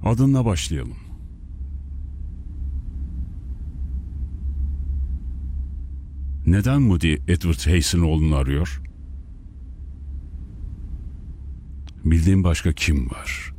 Adınla başlayalım. Neden Moody Edward Hayes'in oğlunu arıyor? Bildiğin başka kim var?